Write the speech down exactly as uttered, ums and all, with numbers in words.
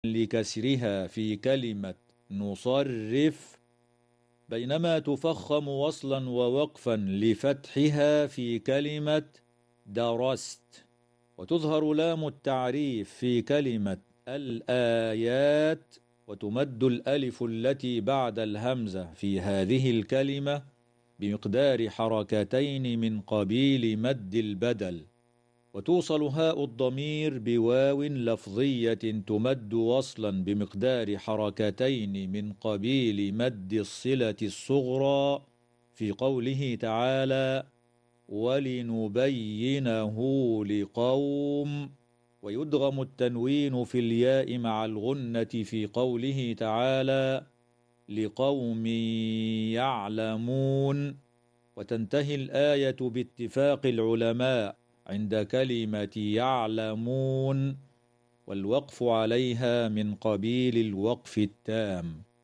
لكسرها في كلمة نصرف، بينما تفخم وصلا ووقفا لفتحها في كلمة درست. وتظهر لام التعريف في كلمة الآيات، وتمد الألف التي بعد الهمزة في هذه الكلمة بمقدار حركتين من قبيل مد البدل. وتوصل هاء الضمير بواو لفظية تمد وصلا بمقدار حركتين من قبيل مد الصلة الصغرى في قوله تعالى ولنبينه لقوم. ويدغم التنوين في الياء مع الغنة في قوله تعالى لقوم يعلمون. وتنتهي الآية باتفاق العلماء عند كلمة يعلمون، والوقف عليها من قبيل الوقف التام.